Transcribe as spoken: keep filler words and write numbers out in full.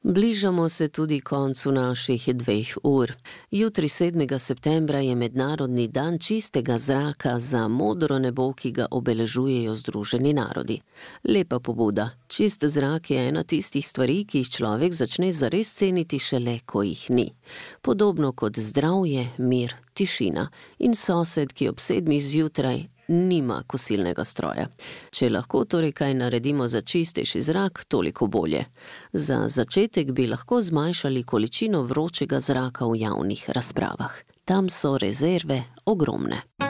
Bližamo se tudi koncu naših dveh ur. Jutri sedmega septembra je mednarodni dan čistega zraka za modro nebo, ki ga obeležujejo Združeni narodi. Lepa pobuda. Čist zrak je ena tistih stvari, ki jih človek začne zares ceniti šele, ko jih ni. Podobno kot zdravje, mir, tišina in sosed, ki ob sedmih zjutraj nima kosilnega stroja. Če lahko torej kaj naredimo za čistejši zrak, toliko bolje. Za začetek bi lahko zmanjšali količino vročega zraka v javnih razpravah. Tam so rezerve ogromne.